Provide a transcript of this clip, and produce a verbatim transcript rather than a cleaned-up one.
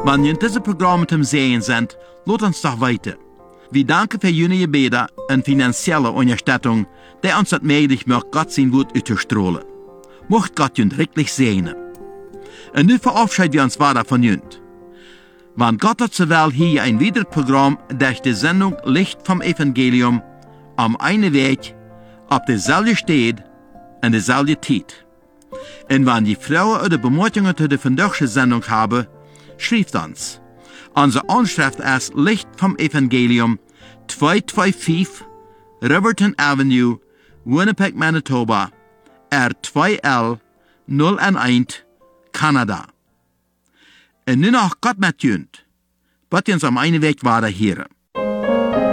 Wenn ihr in diesem Programm zum Sehen seid, lasst uns doch weiter. Wir danken für Ihre Gebete und finanzielle Unterstützung, die uns das möglich macht, Gott sein Wort auszustrahlen. Mocht Gott uns wirklich segnen. Und nun verabschieden wir uns weiter von Ihnen. Wenn Gott hat so will, hier ein weiteres Programm durch die Sendung Licht vom Evangelium am einen Weg, auf derselben Stelle und derselben Zeit. Und wenn die Frauen oder Bemerkungen zu der vandaagse Sendung haben, schreibt uns. Unsere Anschrift ist Licht vom Evangelium, zweihunderfünfundzwanzig Riverton Avenue, Winnipeg, Manitoba, R zwei L null eins, Kanada. Und nun noch Gott mit Jünd, wird uns am einen Weg weiter hören.